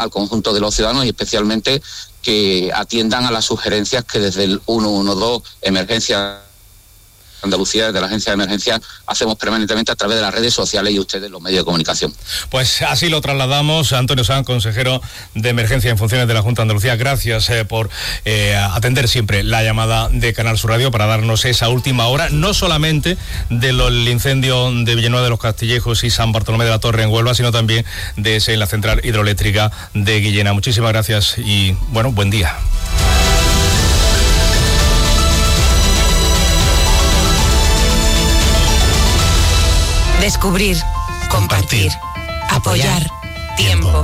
al conjunto de los ciudadanos y especialmente que atiendan a las sugerencias que desde el 112 Emergencia Andalucía, desde la Agencia de Emergencia, hacemos permanentemente a través de las redes sociales y ustedes, los medios de comunicación. Pues así lo trasladamos. Antonio Sanz, consejero de Emergencia en funciones de la Junta de Andalucía, gracias por atender siempre la llamada de Canal Sur Radio para darnos esa última hora, no solamente del incendio de Villanueva de los Castillejos y San Bartolomé de la Torre en Huelva, sino también de ese en la central hidroeléctrica de Guillena. Muchísimas gracias y, bueno, buen día. Descubrir, compartir, apoyar, tiempo.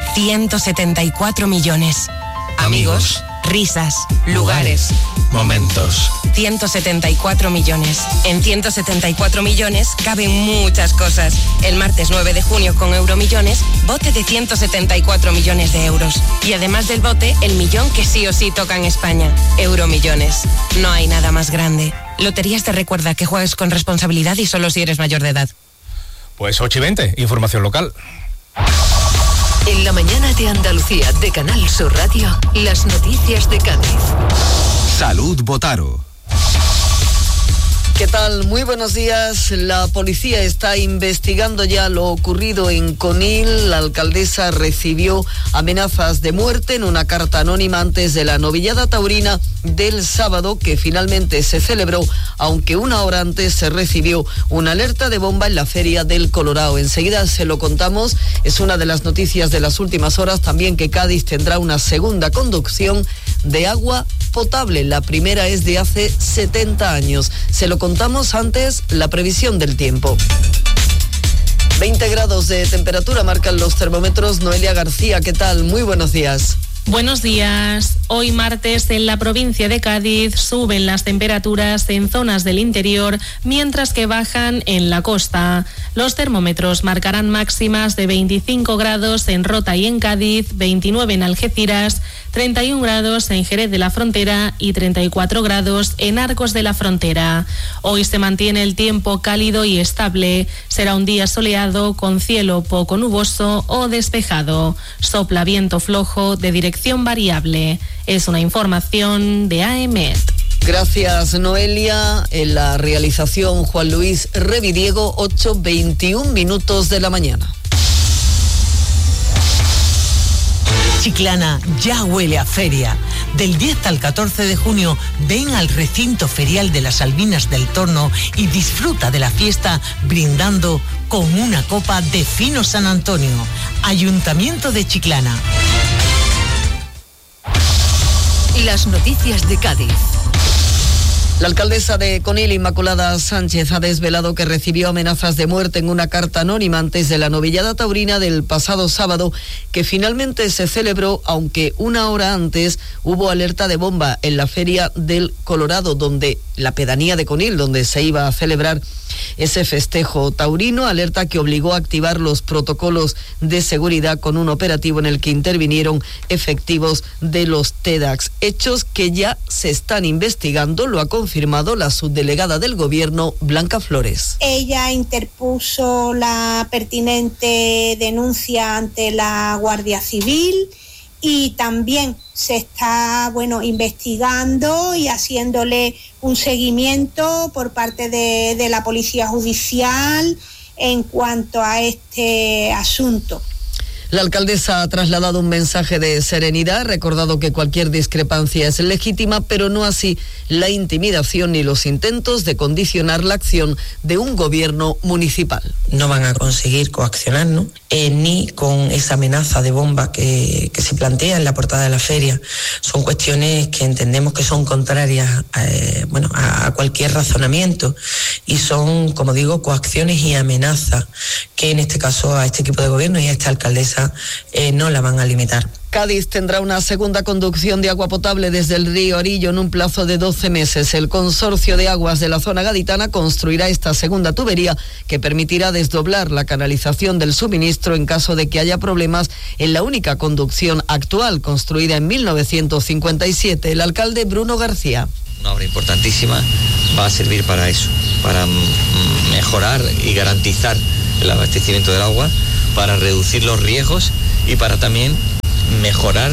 174 millones. Amigos, risas, lugares, momentos. 174 millones. En 174 millones caben muchas cosas. El martes 9 de junio con Euromillones, bote de 174 millones de euros. Y además del bote, el millón que sí o sí toca en España. Euromillones. No hay nada más grande. Loterías te recuerda que juegues con responsabilidad y solo si eres mayor de edad. Pues 8:20, información local. En la mañana de Andalucía de Canal Sur Radio, las noticias de Cádiz. Salud Botaro. ¿Qué tal? Muy buenos días. La policía está investigando ya lo ocurrido en Conil. La alcaldesa recibió amenazas de muerte en una carta anónima antes de la novillada taurina del sábado, que finalmente se celebró, aunque una hora antes se recibió una alerta de bomba en la Feria del Colorado. Enseguida se lo contamos. Es una de las noticias de las últimas horas también que Cádiz tendrá una segunda conducción de agua potable. La primera es de hace 70 años. Se lo contamos antes, la previsión del tiempo. 20 grados de temperatura marcan los termómetros. Noelia García, ¿qué tal? Muy buenos días. Buenos días. Hoy martes en la provincia de Cádiz suben las temperaturas en zonas del interior, mientras que bajan en la costa. Los termómetros marcarán máximas de 25 grados en Rota y en Cádiz, 29 en Algeciras, 31 grados en Jerez de la Frontera y 34 grados en Arcos de la Frontera. Hoy se mantiene el tiempo cálido y estable. Será un día soleado con cielo poco nuboso o despejado. Sopla viento flojo de dirección variable. Es una información de AEMET. Gracias, Noelia. En la realización, Juan Luis Revidiego, 8:21 de la mañana. Chiclana ya huele a feria. Del 10 al 14 de junio, ven al recinto ferial de las Albinas del Torno y disfruta de la fiesta brindando con una copa de Fino San Antonio. Ayuntamiento de Chiclana. Las noticias de Cádiz. La alcaldesa de Conil, Inmaculada Sánchez, ha desvelado que recibió amenazas de muerte en una carta anónima antes de la novillada taurina del pasado sábado, que finalmente se celebró, aunque una hora antes hubo alerta de bomba en la Feria del Colorado, donde la pedanía de Conil, donde se iba a celebrar ese festejo taurino, alerta que obligó a activar los protocolos de seguridad con un operativo en el que intervinieron efectivos de los TEDx. Hechos que ya se están investigando, lo ha confirmado la subdelegada del Gobierno, Blanca Flores. Ella interpuso la pertinente denuncia ante la Guardia Civil y también se está, investigando y haciéndole un seguimiento por parte de la Policía Judicial en cuanto a este asunto. La alcaldesa ha trasladado un mensaje de serenidad, recordado que cualquier discrepancia es legítima, pero no así la intimidación ni los intentos de condicionar la acción de un gobierno municipal. No van a conseguir coaccionarnos, ni con esa amenaza de bomba que se plantea en la portada de la feria. Son cuestiones que entendemos que son contrarias a cualquier razonamiento y son, como digo, coacciones y amenazas que en este caso a este equipo de gobierno y a esta alcaldesa no la van a limitar. Cádiz tendrá una segunda conducción de agua potable desde el río Arillo en un plazo de 12 meses. El Consorcio de Aguas de la zona gaditana construirá esta segunda tubería que permitirá desdoblar la canalización del suministro en caso de que haya problemas en la única conducción actual, construida en 1957. El alcalde Bruno García. Una obra importantísima, va a servir para eso, para mejorar y garantizar el abastecimiento del agua, para reducir los riesgos y para también mejorar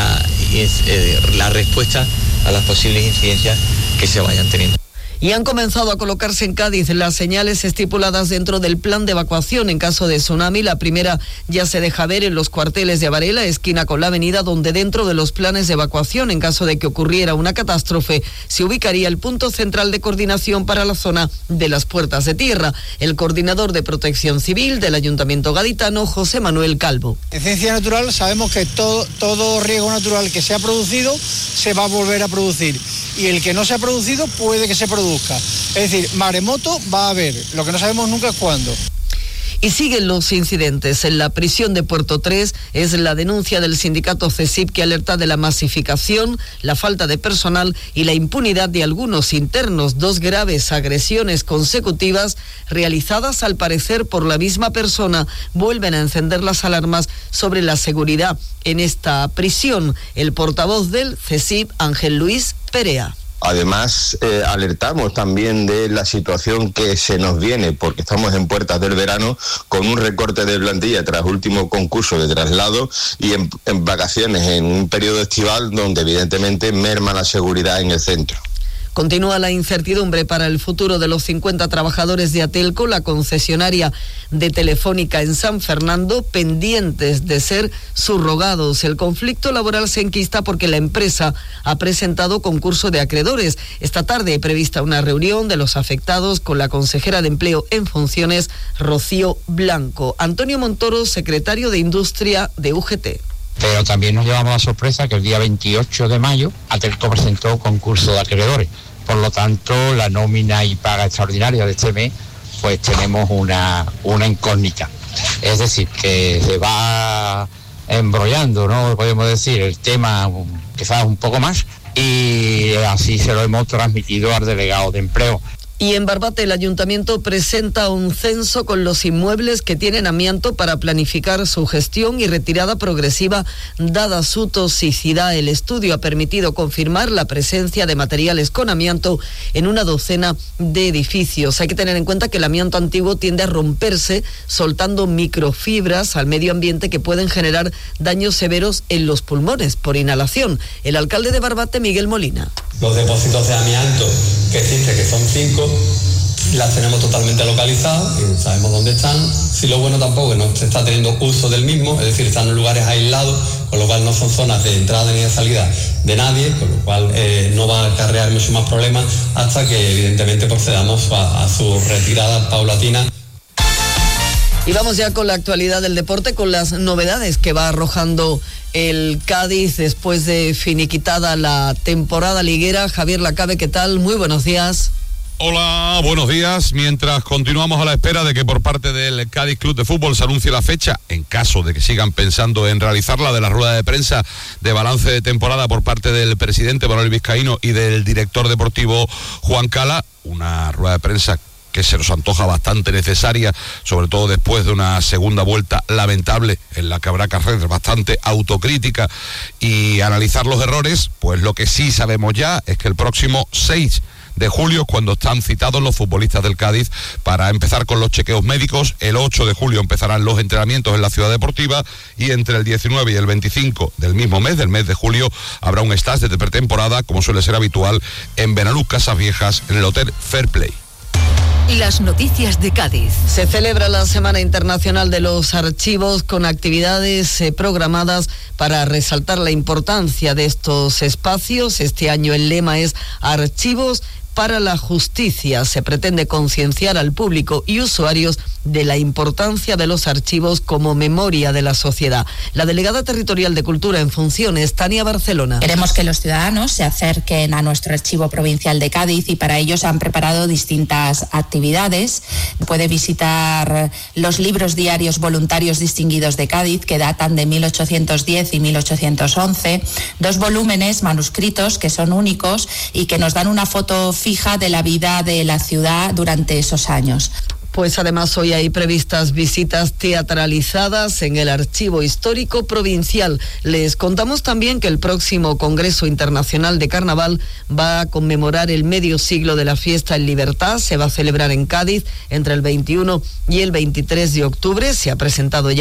la respuesta a las posibles incidencias que se vayan teniendo. Y han comenzado a colocarse en Cádiz las señales estipuladas dentro del plan de evacuación en caso de tsunami. La primera ya se deja ver en los cuarteles de Varela, esquina con la avenida, donde dentro de los planes de evacuación en caso de que ocurriera una catástrofe se ubicaría el punto central de coordinación para la zona de las Puertas de Tierra. El coordinador de Protección Civil del Ayuntamiento gaditano, José Manuel Calvo. En ciencia natural sabemos que todo riesgo natural que se ha producido se va a volver a producir, y el que no se ha producido puede que se produzca. Es decir, maremoto va a haber, lo que no sabemos nunca es cuándo. Y siguen los incidentes. En la prisión de Puerto 3 es la denuncia del sindicato CESIP que alerta de la masificación, la falta de personal y la impunidad de algunos internos. 2 graves agresiones consecutivas realizadas al parecer por la misma persona vuelven a encender las alarmas sobre la seguridad en esta prisión. El portavoz del CESIP, Ángel Luis Perea. Además, alertamos también de la situación que se nos viene, porque estamos en puertas del verano, con un recorte de plantilla tras último concurso de traslado y en vacaciones, en un periodo estival donde evidentemente merma la seguridad en el centro. Continúa la incertidumbre para el futuro de los 50 trabajadores de Atelco, la concesionaria de Telefónica en San Fernando, pendientes de ser subrogados. El conflicto laboral se enquista porque la empresa ha presentado concurso de acreedores. Esta tarde hay prevista una reunión de los afectados con la consejera de Empleo en funciones, Rocío Blanco. Antonio Montoro, secretario de Industria de UGT. Pero también nos llevamos la sorpresa que el día 28 de mayo Atelco presentó concurso de acreedores. Por lo tanto, la nómina y paga extraordinaria de este mes, pues tenemos una incógnita. Es decir, que se va embrollando, ¿no? Podemos decir, el tema quizás un poco más, y así se lo hemos transmitido al delegado de empleo. Y en Barbate el ayuntamiento presenta un censo con los inmuebles que tienen amianto para planificar su gestión y retirada progresiva dada su toxicidad. El estudio ha permitido confirmar la presencia de materiales con amianto en una docena de edificios. Hay que tener en cuenta que el amianto antiguo tiende a romperse soltando microfibras al medio ambiente que pueden generar daños severos en los pulmones por inhalación. El alcalde de Barbate, Miguel Molina. Los depósitos de amianto que existen, que son 5, las tenemos totalmente localizadas y sabemos dónde están. Si lo bueno tampoco es que no se está teniendo uso del mismo, es decir, están en lugares aislados, con lo cual no son zonas de entrada ni de salida de nadie, con lo cual no va a acarrear mucho más problemas hasta que evidentemente procedamos a su retirada paulatina. Y vamos ya con la actualidad del deporte, con las novedades que va arrojando el Cádiz después de finiquitada la temporada liguera. Javier Lacabe, ¿qué tal? Muy buenos días. Hola, buenos días. Mientras continuamos a la espera de que por parte del Cádiz Club de Fútbol se anuncie la fecha, en caso de que sigan pensando en realizarla, de la rueda de prensa de balance de temporada por parte del presidente Manuel Vizcaíno y del director deportivo Juan Cala, una rueda de prensa que se nos antoja bastante necesaria, sobre todo después de una segunda vuelta lamentable en la que habrá que hacer bastante autocrítica y analizar los errores. Pues lo que sí sabemos ya es que el próximo 6 de julio, cuando están citados los futbolistas del Cádiz para empezar con los chequeos médicos, el 8 de julio empezarán los entrenamientos en la ciudad deportiva y entre el 19 y el 25 del mismo mes, del mes de julio, habrá un stage de pretemporada, como suele ser habitual, en Benalús, Casas Viejas, en el Hotel Fair Play. Las noticias de Cádiz. Se celebra la Semana Internacional de los Archivos con actividades programadas para resaltar la importancia de estos espacios. Este año el lema es Archivos para la Justicia. Se pretende concienciar al público y usuarios de la importancia de los archivos como memoria de la sociedad. La delegada territorial de Cultura en funciones, Tania Barcelona. Queremos que los ciudadanos se acerquen a nuestro archivo provincial de Cádiz y para ello se han preparado distintas actividades. Puede visitar los libros diarios voluntarios distinguidos de Cádiz, que datan de 1810 y 1811, 2 volúmenes manuscritos que son únicos y que nos dan una foto fija de la vida de la ciudad durante esos años. Pues además hoy hay previstas visitas teatralizadas en el Archivo Histórico Provincial. Les contamos también que el próximo Congreso Internacional de Carnaval va a conmemorar el medio siglo de la fiesta en libertad. Se va a celebrar en Cádiz entre el 21 y el 23 de octubre. Se ha presentado ya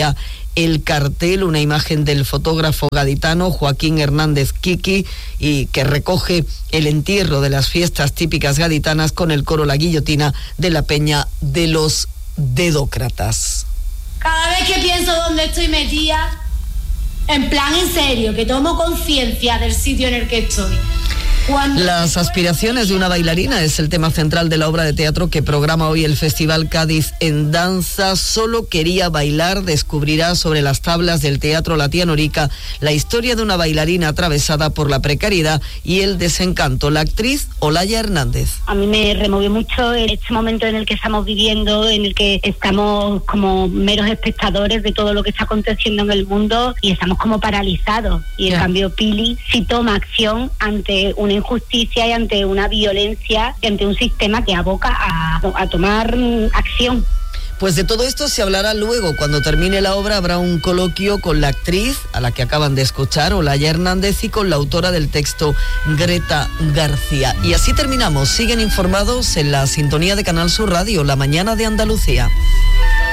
el cartel, una imagen del fotógrafo gaditano Joaquín Hernández Kiki, y que recoge el entierro de las fiestas típicas gaditanas con el coro La Guillotina de la Peña de los Dedócratas. Cada vez que pienso dónde estoy metida, en plan en serio, que tomo conciencia del sitio en el que estoy. Las aspiraciones de una bailarina es el tema central de la obra de teatro que programa hoy el Festival Cádiz en Danza. Solo quería bailar descubrirá sobre las tablas del Teatro La Tía Norica la historia de una bailarina atravesada por la precariedad y el desencanto. La actriz Olaya Hernández. A mí me removió mucho este momento en el que estamos viviendo, en el que estamos como meros espectadores de todo lo que está aconteciendo en el mundo y estamos como paralizados. Y en cambio Pili sí toma acción ante una injusticia y ante una violencia y ante un sistema que aboca a tomar acción. Pues de todo esto se hablará luego. Cuando termine la obra habrá un coloquio con la actriz, a la que acaban de escuchar, Olaya Hernández, y con la autora del texto, Greta García. Y así terminamos. Siguen informados en la sintonía de Canal Sur Radio, La Mañana de Andalucía.